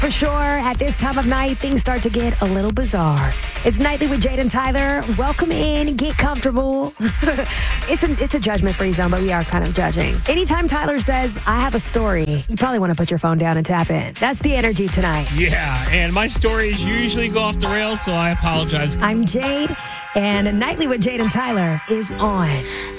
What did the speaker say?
For sure, at this time of night, things start to get a little bizarre. It's Nightly with Jade and Tyler. Welcome in. Get comfortable. It's a judgment-free zone, but we are kind of judging. Anytime Tyler says, I have a story, you probably want to put your phone down and tap in. That's the energy tonight. Yeah, and my stories usually go off the rails, so I apologize. I'm Jade, and Nightly with Jade and Tyler is on.